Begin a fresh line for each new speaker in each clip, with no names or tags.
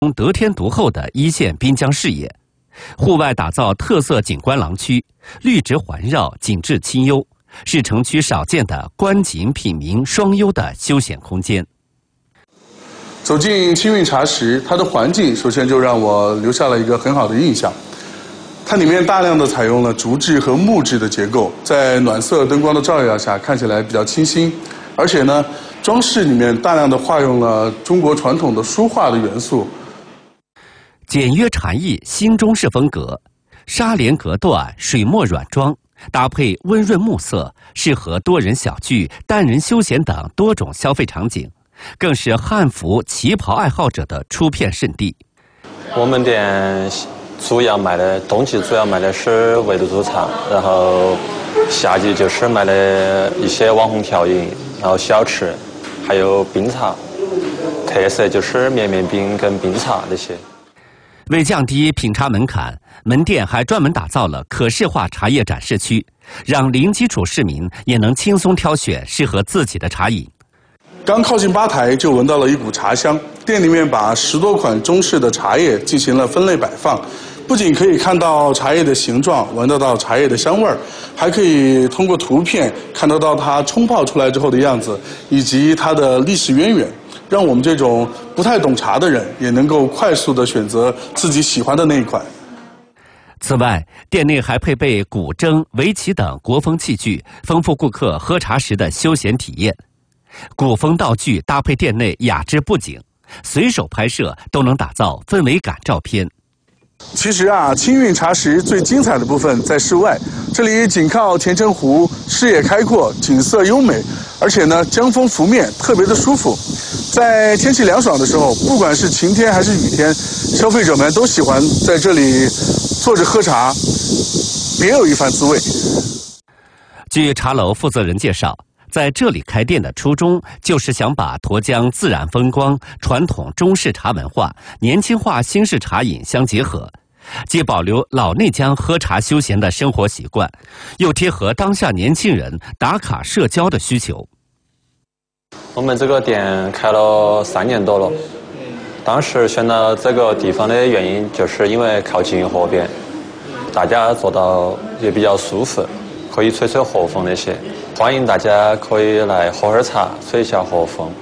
得天独厚的一线滨江视野，户外打造特色景观廊区，绿植环绕，景致清幽，是城区少见的观景品茗双优的休闲空间。
走进青韵茶室，它的环境首先就让我留下了一个很好的印象。它里面大量的采用了竹制和木质的结构，在暖色灯光的照耀下，看起来比较清新。而且呢，装饰里面大量的化用了中国传统的书画的元素。
简约禅意新中式风格，纱帘隔断，水墨软装，搭配温润木色，适合多人小聚、单人休闲等多种消费场景，更是汉服旗袍爱好者的出片圣地。
我们店冬季主要卖的是围炉煮茶，然后夏季就是卖的一些网红调饮，然后小吃，还有冰茶，特色就是绵绵冰跟冰茶那些。
为降低品茶门槛，门店还专门打造了可视化茶叶展示区，让零基础市民也能轻松挑选适合自己的茶饮。
刚靠近吧台就闻到了一股茶香，店里面把10多款中式的茶叶进行了分类摆放，不仅可以看到茶叶的形状，闻得到茶叶的香味儿，还可以通过图片看得到它冲泡出来之后的样子，以及它的历史渊源，让我们这种不太懂茶的人也能够快速地选择自己喜欢的那一款。
此外，店内还配备古筝、围棋等国风器具，丰富顾客喝茶时的休闲体验。古风道具搭配店内雅致布景，随手拍摄都能打造氛围感照片。
其实青韵茶室最精彩的部分在室外，这里紧靠田城湖，视野开阔，景色优美，而且呢，江风拂面，特别的舒服。在天气凉爽的时候，不管是晴天还是雨天，消费者们都喜欢在这里坐着喝茶，别有一番滋味。
据茶楼负责人介绍，在这里开店的初衷就是想把沱江自然风光、传统中式茶文化、年轻化新式茶饮相结合，既保留老内江喝茶休闲的生活习惯，又贴合当下年轻人打卡社交的需求。
我们这个店开了3年多了，当时选到这个地方的原因，就是因为靠近河边，大家坐到也比较舒服，可以吹吹河风那些。欢迎大家可以来喝喝茶，吹一下河风。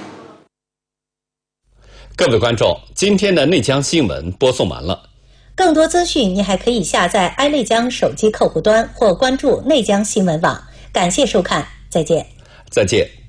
各位观众，今天的内江新闻播送完了。
更多资讯，您还可以下载爱内江手机客户端或关注内江新闻网。感谢收看，再见。
再见。